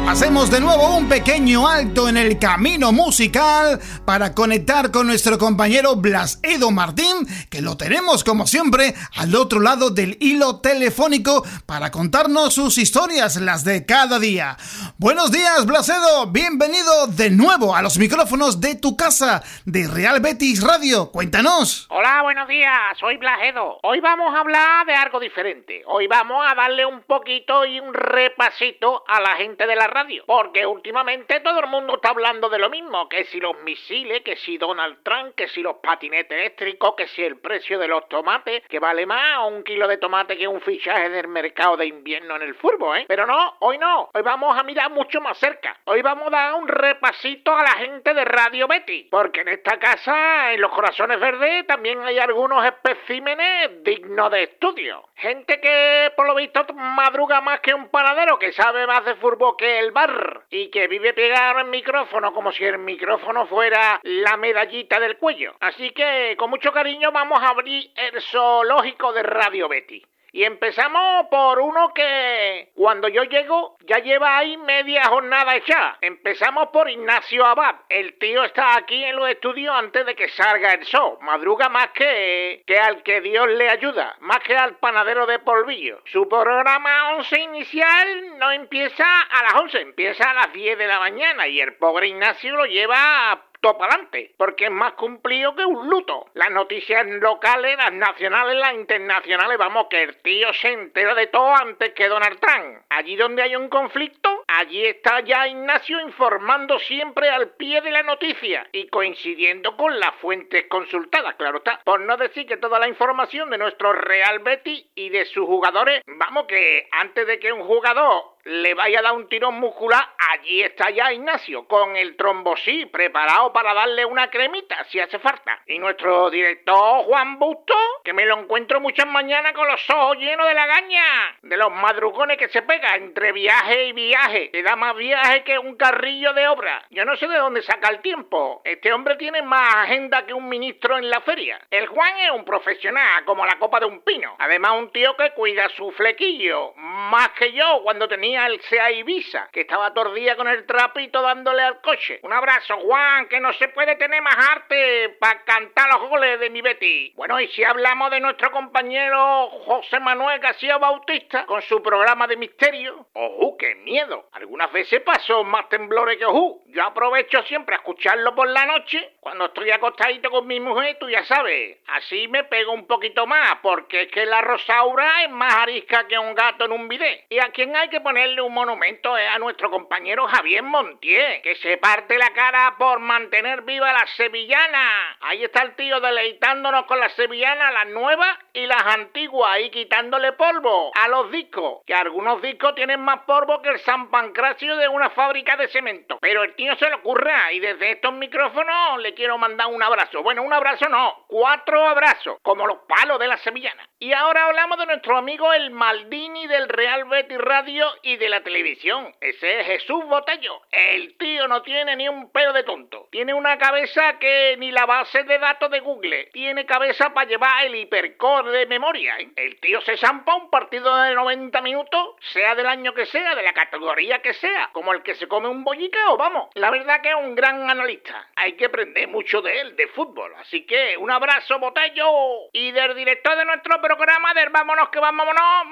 Hacemos de nuevo un pequeño alto en el camino musical para conectar con nuestro compañero Blas Edo Martín, que lo tenemos como siempre al otro lado del hilo telefónico para contarnos sus historias, las de cada día. Buenos días, Blas Edo, bienvenido de nuevo a los micrófonos de tu casa, de Real Betis Radio. Cuéntanos. Hola, buenos días, soy Blas Edo. Hoy vamos a hablar de algo diferente. Hoy vamos a darle un poquito y un repasito a la gente de la radio, porque últimamente todo el mundo está hablando de lo mismo, que si los misiles, que si Donald Trump, que si los patinetes eléctricos, que si el precio de los tomates, que vale más un kilo de tomate que un fichaje del mercado de invierno en el fútbol, ¿eh? Pero no, hoy vamos a mirar mucho más cerca. Hoy vamos a dar un repasito a la gente de Radio Betis, porque en esta casa, en los Corazones Verdes, también hay algunos especímenes dignos de estudio. Gente que, por lo visto, madruga más que un panadero, que sabe más de fútbol que el bar, y que vive pegado al micrófono como si el micrófono fuera la medallita del cuello. Así que, con mucho cariño, vamos a abrir el zoológico de Radio Betis. Y empezamos por uno que, cuando yo llego, ya lleva ahí media jornada echada. Empezamos por Ignacio Abad. El tío está aquí en los estudios antes de que salga el sol. Madruga más que al que Dios le ayuda, más que al panadero de polvillo. Su programa 11 inicial no empieza a las 11, empieza a las 10 de la mañana, y el pobre Ignacio lo lleva todo para adelante, porque es más cumplido que un luto. Las noticias locales, las nacionales, las internacionales, vamos, que el tío se entera de todo antes que Donald Trump. Allí donde hay un conflicto, allí está ya Ignacio informando siempre al pie de la noticia y coincidiendo con las fuentes consultadas, claro está. Por no decir que toda la información de nuestro Real Betis y de sus jugadores, vamos, que antes de que un jugador le vaya a dar un tirón muscular, allí está ya Ignacio, con el trombosí preparado para darle una cremita si hace falta. Y nuestro director Juan Busto, que me lo encuentro muchas mañanas con los ojos llenos de lagaña, de los madrugones que se pega entre viaje y viaje, que da más viaje que un carrillo de obra. Yo no sé de dónde saca el tiempo. Este hombre tiene más agenda que un ministro en la feria. El Juan es un profesional, como la copa de un pino. Además, un tío que cuida su flequillo, más que yo cuando tenía el Sea Ibiza, que estaba todo el día con el trapito dándole al coche. Un abrazo, Juan, que no se puede tener más arte para cantar los goles de mi Betis. Bueno, y si hablamos de nuestro compañero José Manuel García Bautista, con su programa de misterio, ¡ojú, qué miedo! Algunas veces pasó más temblores que ojú. Yo aprovecho siempre a escucharlo por la noche, cuando estoy acostadito con mi mujer, tú ya sabes, así me pego un poquito más, porque es que la Rosaura es más arisca que un gato en un bidet. Y a quien hay que ponerle un monumento es a nuestro compañero Javier Montiel, que se parte la cara por mantener viva la sevillana. Ahí está el tío deleitándonos con las sevillanas, las nuevas y las antiguas, y quitándole polvo a los discos, que algunos discos tienen más polvo que el San Pancracio de una fábrica de cemento. Pero el tío se le ocurra, y desde estos micrófonos le quiero mandar un abrazo. Bueno, un abrazo no, 4 abrazos, como los palos de la sevillana. Y ahora hablamos de nuestro amigo el Maldini del Real Betis Radio y de la televisión. Ese es Jesús Botello. El tío no tiene ni un pelo de tonto. Tiene una cabeza que ni la base de datos de Google. Tiene cabeza para llevar el hipercore de memoria, ¿eh? El tío se zampa un partido de 90 minutos, sea del año que sea, de la categoría que sea, como el que se come un bollicao, vamos. La verdad que es un gran analista. Hay que aprender mucho de él, de fútbol. Así que un abrazo, Botello. Y del director de nuestro programa, del vámonos que vámonos,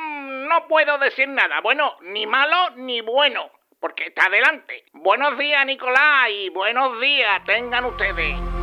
no puedo decir nada. Bueno, ni malo ni bueno, porque está adelante. Buenos días, Nicolás, y buenos días tengan ustedes.